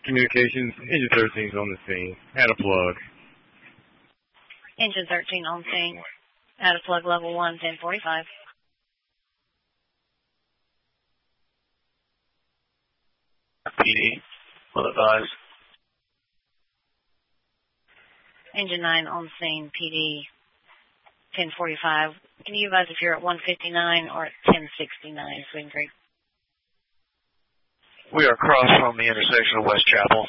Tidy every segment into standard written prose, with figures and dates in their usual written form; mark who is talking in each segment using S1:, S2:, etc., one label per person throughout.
S1: Communications, Engine 13 is on the scene. Add a plug.
S2: Engine 13 on scene. Add a plug level 1, 1045.
S3: PD, will advise.
S2: Engine 9 on scene, PD, 1045. Can you advise if you're at 159 or at 1069, Sweden Creek?
S3: We are across from the intersection of West Chapel.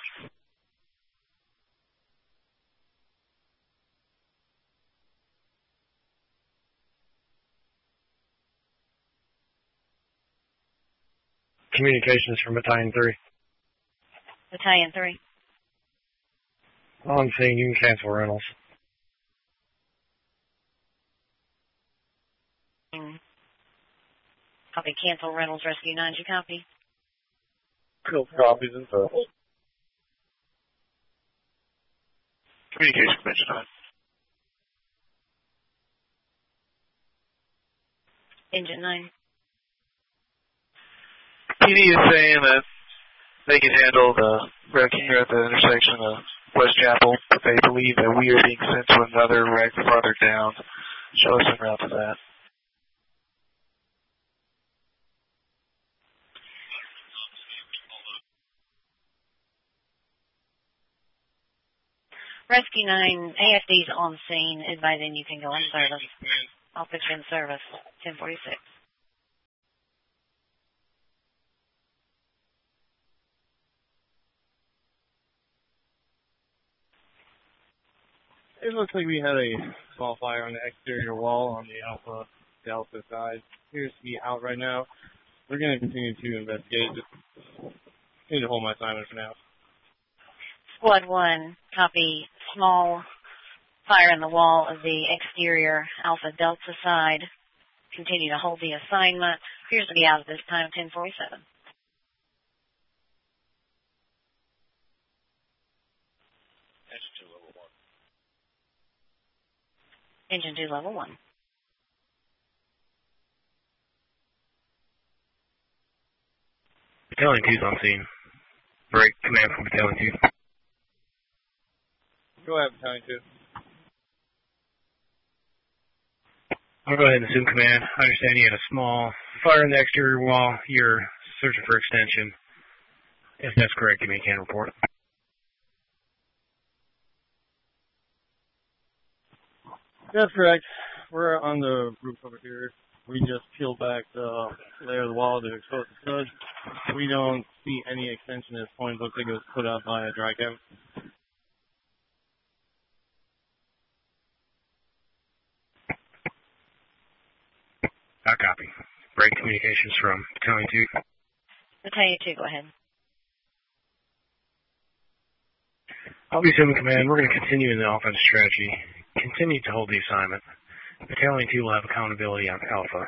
S1: Communications from Battalion 3.
S2: Battalion 3.
S1: On scene, you can cancel rentals.
S2: Copy, cancel rentals, Rescue 9, you copy?
S1: Cool copies and stuff.
S3: Communication Commission 9.
S2: Engine 9.
S3: PD is saying that they can handle the wreck here at the intersection of West Chapel, but they believe that we are being sent to another wreck farther down. Show us en route to that.
S2: Rescue 9, AFD's on scene, advising you can go in service. I'll put you in service, 1046.
S4: It looks like we had a small fire on the exterior wall on the Alpha Delta side. It appears to be out right now. We're going to continue to investigate. Just need to hold my assignment for now.
S2: Squad 1, copy. Small fire in the wall of the exterior Alpha Delta side. Continue to hold the assignment. Appears to be out at this time, 1047. Engine 2, level 1.
S1: Battalion 2's on scene. Break command from Battalion 2.
S4: Go ahead, Battalion 2.
S1: I'll go ahead and assume command. I understand you had a small fire in the exterior wall. You're searching for extension. If that's correct, give me a can report.
S4: That's correct. We're on the roof over here. We just peeled back the layer of the wall to expose the stud. We don't see any extension at this point. Looks like it was put up by a dry chem.
S1: I copy. Break communications from Battalion 2.
S2: Battalion 2, go ahead.
S1: I'll be assuming command. We're going to continue in the offense strategy. Continue to hold the assignment. Battalion 2 will have accountability on Alpha.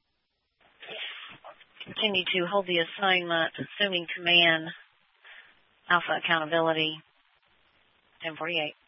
S2: Continue to hold the assignment, assuming command, Alpha accountability, 1048.